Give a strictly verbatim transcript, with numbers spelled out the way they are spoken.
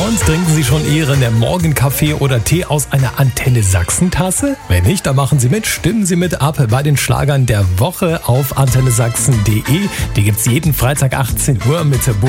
Und trinken Sie schon Ihren Morgenkaffee oder Tee aus einer Antenne Sachsen-Tasse? Wenn nicht, dann machen Sie mit, stimmen Sie mit ab bei den Schlagern der Woche auf antenne sachsen punkt de. Die gibt's jeden Freitag achtzehn Uhr mit